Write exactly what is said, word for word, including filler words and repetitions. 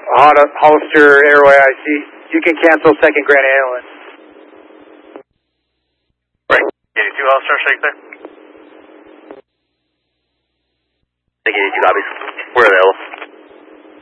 Hot Hollister Airway I C. You can cancel second Grand Island. Right. eighty-two Hollister, shake there. eighty-two copies. We're available.